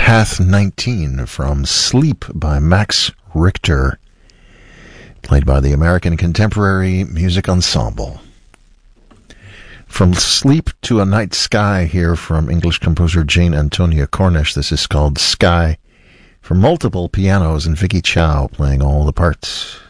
Path 19 from Sleep by Max Richter, played by the American Contemporary Music Ensemble. From Sleep to a Night Sky here from English composer Jane Antonia Cornish. This is called Sky, for multiple pianos and Vicky Chow playing all the parts.